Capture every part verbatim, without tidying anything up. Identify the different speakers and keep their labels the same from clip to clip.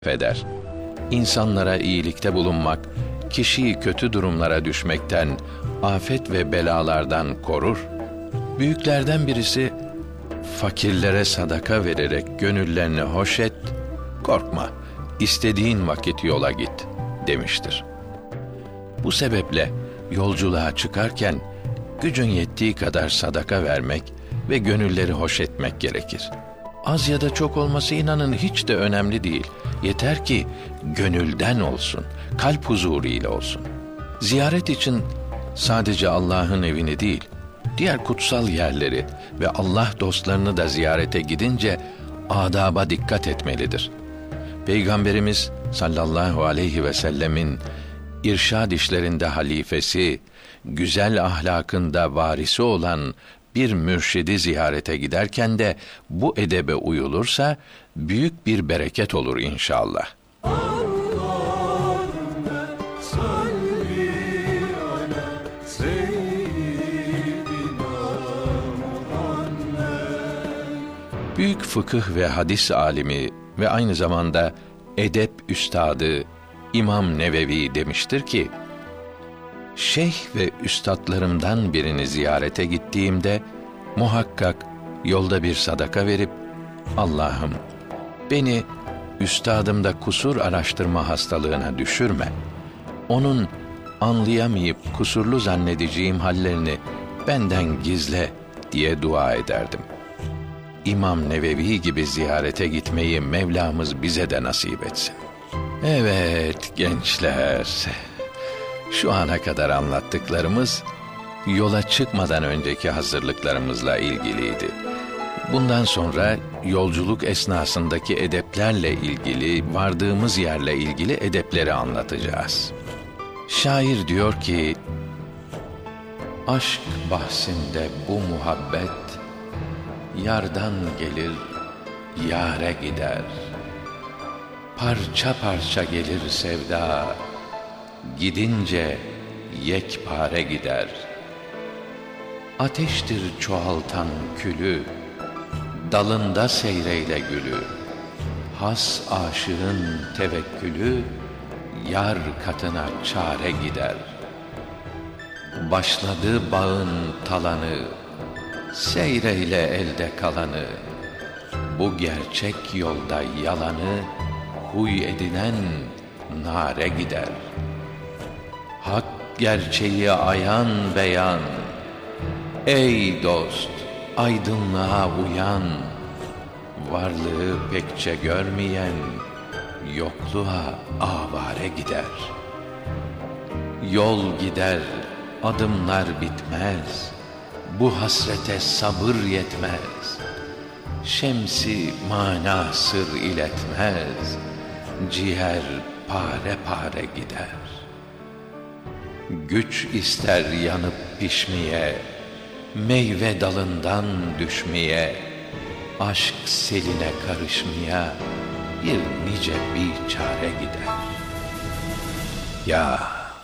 Speaker 1: eder. İnsanlara iyilikte bulunmak, kişiyi kötü durumlara düşmekten, afet ve belalardan korur. Büyüklerden birisi, fakirlere sadaka vererek gönüllerini hoş et, korkma, istediğin vakit yola git, demiştir. Bu sebeple yolculuğa çıkarken, gücün yettiği kadar sadaka vermek ve gönülleri hoş etmek gerekir. Az ya da çok olması inanın hiç de önemli değil. Yeter ki gönülden olsun, kalp huzuruyla olsun. Ziyaret için sadece Allah'ın evini değil, diğer kutsal yerleri ve Allah dostlarını da ziyarete gidince adaba dikkat etmelidir. Peygamberimiz sallallahu aleyhi ve sellemin irşad işlerinde halifesi, güzel ahlakında varisi olan bir mürşidi ziyarete giderken de bu edebe uyulursa büyük bir bereket olur inşallah. Büyük fıkıh ve hadis alimi ve aynı zamanda edep üstadı İmam Nevevi demiştir ki, şeyh ve üstadlarımdan birini ziyarete gittiğimde muhakkak yolda bir sadaka verip, Allah'ım beni üstadımda kusur araştırma hastalığına düşürme, onun anlayamayıp kusurlu zannedeceğim hallerini benden gizle diye dua ederdim. İmam Nevevi gibi ziyarete gitmeyi Mevlamız bize de nasip etsin. Evet gençler, şu ana kadar anlattıklarımız yola çıkmadan önceki hazırlıklarımızla ilgiliydi. Bundan sonra yolculuk esnasındaki edeplerle ilgili, vardığımız yerle ilgili edepleri anlatacağız. Şair diyor ki, aşk bahsinde bu muhabbet, yardan gelir, yâre gider. Parça parça gelir sevda, gidince yekpare gider. Ateştir çoğaltan külü, dalında seyreyle gülü. Has aşığın tevekkülü, yar katına çare gider. Başladı bağın talanı, seyreyle elde kalanı. Bu gerçek yolda yalanı, huy edinen nare gider. Hak gerçeği ayan beyan, ey dost aydınlığa uyan. Varlığı pekçe görmeyen, yokluğa avare gider. Yol gider, adımlar bitmez, bu hasrete sabır yetmez. Şemsi mana sır iletmez, ciğer pare pare gider. Güç ister yanıp pişmeye, meyve dalından düşmeye, aşk seline karışmaya, bir nice bir çare gider. Ya,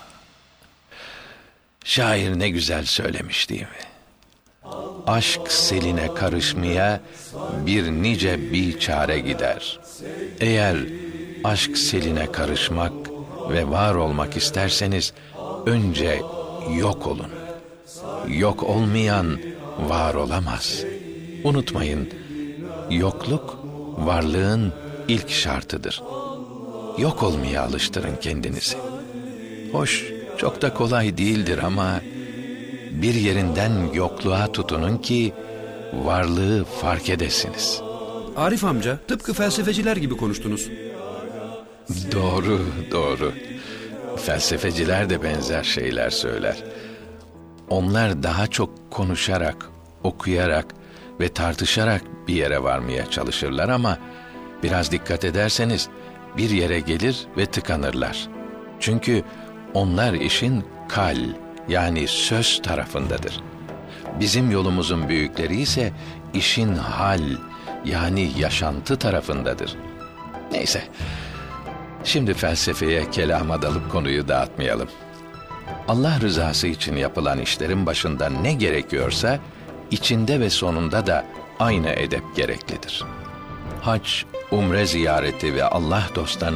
Speaker 1: şair ne güzel söylemiş değil mi? Aşk seline karışmaya, bir nice bir çare gider. Eğer aşk seline karışmak ve var olmak isterseniz, önce yok olun. Yok olmayan var olamaz. Unutmayın, yokluk varlığın ilk şartıdır. Yok olmaya alıştırın kendinizi. Hoş, çok da kolay değildir ama bir yerinden yokluğa tutunun ki varlığı fark edesiniz.
Speaker 2: Arif amca, tıpkı felsefeciler gibi konuştunuz.
Speaker 1: Doğru, doğru. Felsefeciler de benzer şeyler söyler. Onlar daha çok konuşarak, okuyarak ve tartışarak bir yere varmaya çalışırlar ama biraz dikkat ederseniz bir yere gelir ve tıkanırlar. Çünkü onlar işin kal, yani söz tarafındadır. Bizim yolumuzun büyükleri ise işin hal, yani yaşantı tarafındadır. Neyse, şimdi felsefeye, kelama dalıp konuyu dağıtmayalım. Allah rızası için yapılan işlerin başında ne gerekiyorsa, içinde ve sonunda da aynı edep gereklidir. Hac, umre ziyareti ve Allah dostlarına